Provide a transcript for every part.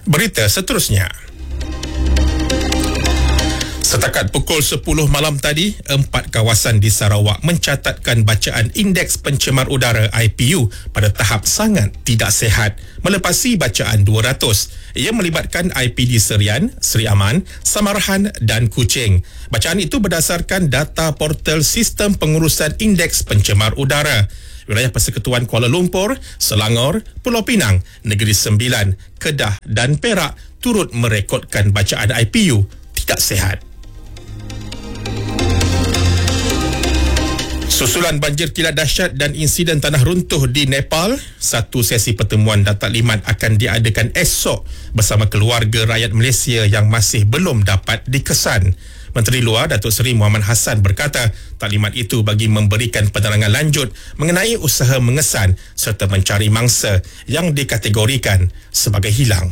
Berita seterusnya. Setakat pukul 10 malam tadi, 4 kawasan di Sarawak mencatatkan bacaan Indeks Pencemar Udara IPU pada tahap sangat tidak sihat, melepasi bacaan 200. Ia melibatkan IPD Serian, Seri Aman, Samarahan dan Kuching. Bacaan itu berdasarkan data portal Sistem Pengurusan Indeks Pencemar Udara. Wilayah Persekutuan Kuala Lumpur, Selangor, Pulau Pinang, Negeri Sembilan, Kedah dan Perak turut merekodkan bacaan IPU tidak sihat. Susulan banjir kilat dahsyat dan insiden tanah runtuh di Nepal, satu sesi pertemuan Datuk akan diadakan esok bersama keluarga rakyat Malaysia yang masih belum dapat dikesan. Menteri Luar Datuk Seri Muhammad Hassan berkata, taklimat itu bagi memberikan penerangan lanjut mengenai usaha mengesan serta mencari mangsa yang dikategorikan sebagai hilang.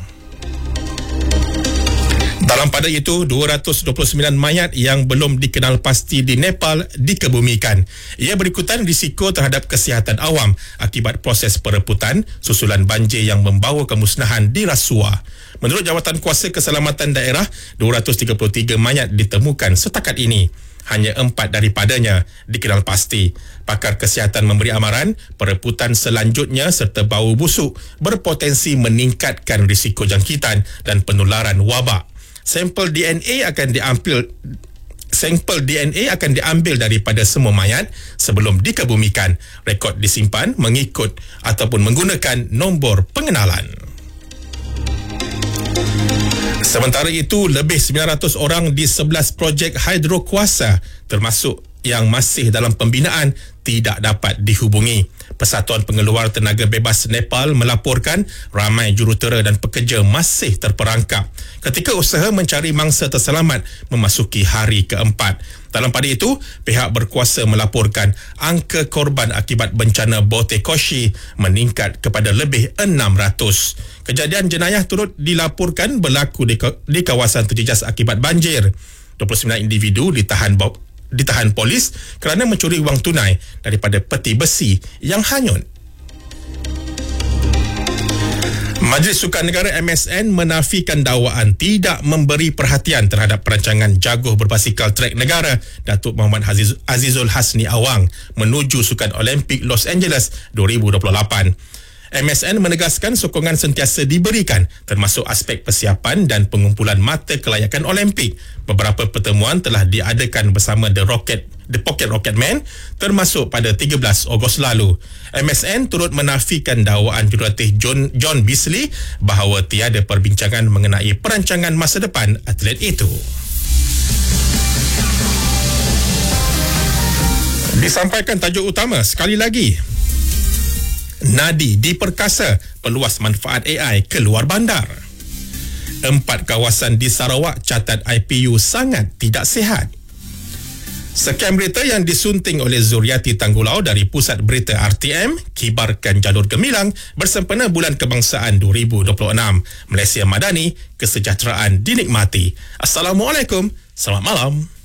Dalam pada itu, 229 mayat yang belum dikenal pasti di Nepal dikebumikan. Ia berikutan risiko terhadap kesihatan awam akibat proses pereputan susulan banjir yang membawa kemusnahan di Rasuah. Menurut Jawatan Kuasa Keselamatan Daerah, 233 mayat ditemukan setakat ini. Hanya 4 daripadanya dikenal pasti. Pakar kesihatan memberi amaran, pereputan selanjutnya serta bau busuk berpotensi meningkatkan risiko jangkitan dan penularan wabak. Sampel DNA akan diambil daripada semua mayat sebelum dikebumikan. Rekod disimpan mengikut ataupun menggunakan nombor pengenalan. Sementara itu, lebih 900 orang di 11 projek hidro kuasa termasuk yang masih dalam pembinaan tidak dapat dihubungi. Persatuan Pengeluar Tenaga Bebas Nepal melaporkan ramai jurutera dan pekerja masih terperangkap ketika usaha mencari mangsa terselamat memasuki hari keempat. Dalam pada itu, pihak berkuasa melaporkan angka korban akibat bencana Botekoshi meningkat kepada lebih 600. Kejadian jenayah turut dilaporkan berlaku di kawasan terjejas akibat banjir. 29 individu ditahan polis kerana mencuri wang tunai daripada peti besi yang hanyut. Majlis Sukan Negara MSN menafikan dakwaan tidak memberi perhatian terhadap perancangan jaguh berbasikal trek negara Datuk Muhammad Azizul Hasni Awang menuju Sukan Olimpik Los Angeles 2028. MSN menegaskan sokongan sentiasa diberikan termasuk aspek persiapan dan pengumpulan mata kelayakan Olimpik. Beberapa pertemuan telah diadakan bersama The Pocket Rocketman termasuk pada 13 Ogos lalu. MSN turut menafikan dakwaan jurulatih John Beasley bahawa tiada perbincangan mengenai perancangan masa depan atlet itu. Disampaikan tajuk utama sekali lagi. Nadi diperkasa peluas manfaat AI ke luar bandar. 4 kawasan di Sarawak catat IPU sangat tidak sihat. Sekian berita yang disunting oleh Zuriati Tanggulau dari Pusat Berita RTM, kibarkan jalur gemilang bersempena Bulan Kebangsaan 2026. Malaysia Madani, kesejahteraan dinikmati. Assalamualaikum, selamat malam.